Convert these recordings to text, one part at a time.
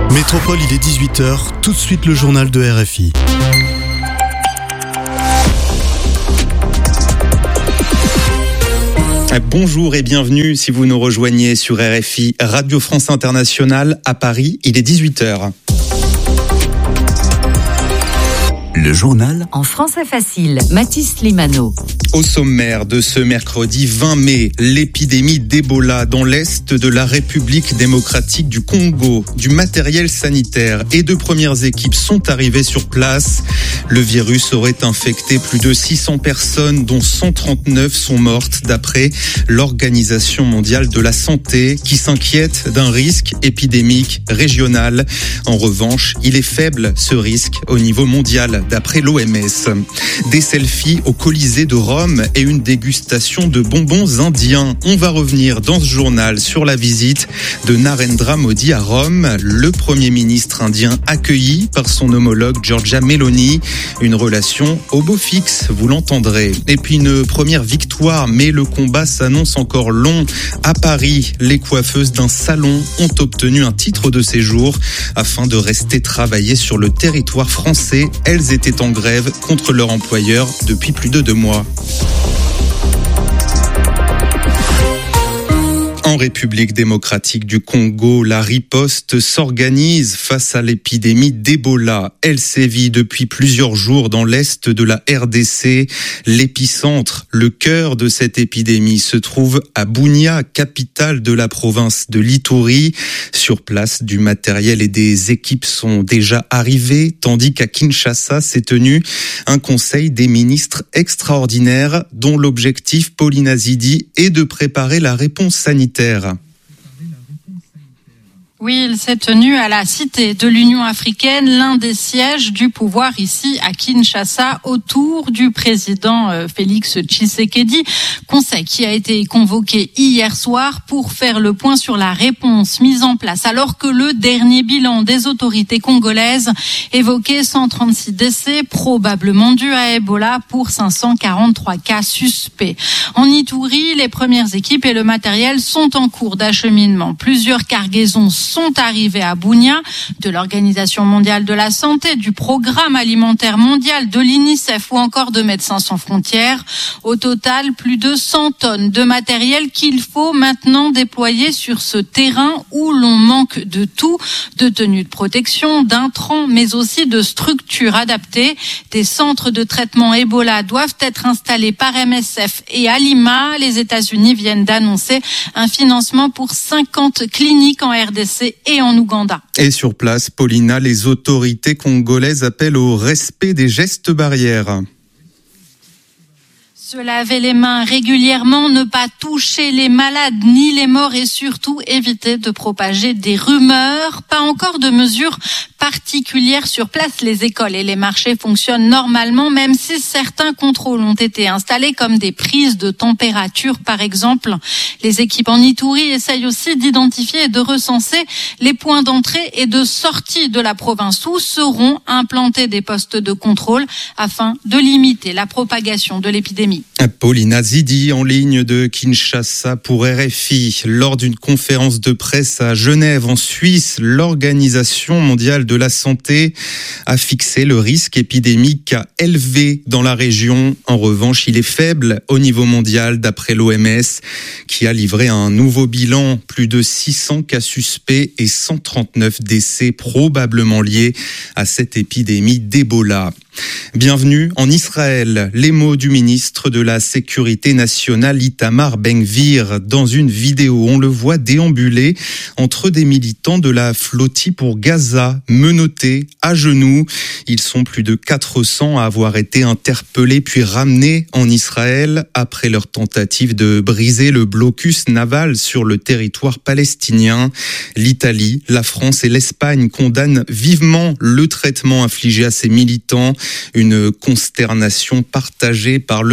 Métropole, il est 18h, tout de suite le journal de RFI. Bonjour et bienvenue si vous nous rejoignez sur RFI, Radio France Internationale à Paris, il est 18h. Le journal en français facile, Mathis Limano. Au sommaire de ce mercredi 20 mai, l'épidémie d'Ebola dans l'est de la République démocratique du Congo. Du matériel sanitaire et de premières équipes sont arrivées sur place. Le virus aurait infecté plus de 600 personnes, dont 139 sont mortes, d'après l'Organisation mondiale de la santé, qui s'inquiète d'un risque épidémique régional. En revanche, il est faible, ce risque, au niveau mondial, d'après l'OMS. Des selfies au Colisée de Rome et une dégustation de bonbons indiens. On va revenir dans ce journal sur la visite de Narendra Modi à Rome, le Premier ministre indien accueilli par son homologue Giorgia Meloni. Une relation au beau fixe, vous l'entendrez. Et puis une première victoire, mais le combat s'annonce encore long. À Paris, les coiffeuses d'un salon ont obtenu un titre de séjour afin de rester travailler sur le territoire français. Elles étaient en grève contre leur employeur depuis plus de 2 mois. En République démocratique du Congo, la riposte s'organise face à l'épidémie d'Ebola. Elle sévit depuis plusieurs jours dans l'est de la RDC. L'épicentre, le cœur de cette épidémie, se trouve à Bunia, capitale de la province de l'Ituri. Sur place, du matériel et des équipes sont déjà arrivés, tandis qu'à Kinshasa s'est tenu un conseil des ministres extraordinaire dont l'objectif, Pauline Azidi, est de préparer la réponse sanitaire. Oui, il s'est tenu à la Cité de l'Union africaine, l'un des sièges du pouvoir ici à Kinshasa, autour du président Félix Tshisekedi. Conseil qui a été convoqué hier soir pour faire le point sur la réponse mise en place, alors que le dernier bilan des autorités congolaises évoquait 136 décès, probablement dus à Ebola, pour 543 cas suspects. En Ituri, les premières équipes et le matériel sont en cours d'acheminement. Plusieurs cargaisons sont arrivés à Bunia, de l'Organisation mondiale de la santé, du Programme alimentaire mondial, de l'UNICEF ou encore de Médecins sans frontières. Au total, plus de 100 tonnes de matériel qu'il faut maintenant déployer sur ce terrain où l'on manque de tout, de tenues de protection, d'intrants, mais aussi de structures adaptées. Des centres de traitement Ebola doivent être installés par MSF et à Lima. Les États-Unis viennent d'annoncer un financement pour 50 cliniques en RDC et en Ouganda. Et sur place, Paulina, les autorités congolaises appellent au respect des gestes barrières. Se laver les mains régulièrement, ne pas toucher les malades ni les morts et surtout éviter de propager des rumeurs. Pas encore de mesures particulières sur place. Les écoles et les marchés fonctionnent normalement, même si certains contrôles ont été installés, comme des prises de température par exemple. Les équipes en Ituri essayent aussi d'identifier et de recenser les points d'entrée et de sortie de la province où seront implantés des postes de contrôle afin de limiter la propagation de l'épidémie. Pauline Azidi en ligne de Kinshasa pour RFI. Lors d'une conférence de presse à Genève en Suisse, l'Organisation mondiale de la santé a fixé le risque épidémique à élevé dans la région. En revanche, il est faible au niveau mondial d'après l'OMS qui a livré un nouveau bilan. Plus de 600 cas suspects et 139 décès probablement liés à cette épidémie d'Ebola. Bienvenue en Israël. Les mots du ministre de la Sécurité nationale Itamar Ben-Gvir dans une vidéo. On le voit déambuler entre des militants de la flottille pour Gaza, menottés, à genoux. Ils sont plus de 400 à avoir été interpellés puis ramenés en Israël après leur tentative de briser le blocus naval sur le territoire palestinien. L'Italie, la France et l'Espagne condamnent vivement le traitement infligé à ces militants. Une consternation partagée par le Premier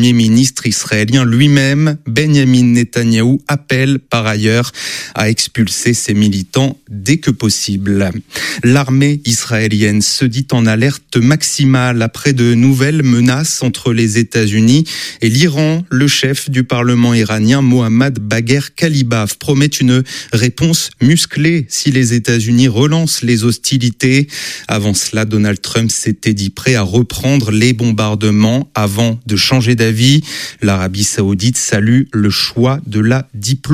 Premier ministre israélien lui-même, Benjamin Netanyahou, appelle par ailleurs à expulser ces militants dès que possible. L'armée israélienne se dit en alerte maximale après de nouvelles menaces entre les États-Unis et l'Iran. Le chef du Parlement iranien, Mohammad Bagher Khalibaf, promet une réponse musclée si les États-Unis relancent les hostilités. Avant cela, Donald Trump s'était dit prêt à reprendre les bombardements avant de changer d'avis. L'Arabie saoudite salue le choix de la diplomatie.